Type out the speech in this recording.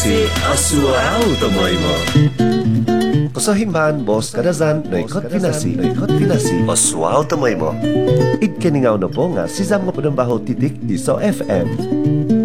si Asuao tomoy mo. Kasahimban, boss kadazan, no ikot pinasi. Asuao tomoy mo. Id kaningaw na po nga si Zam nga Padambaho titik iso FM.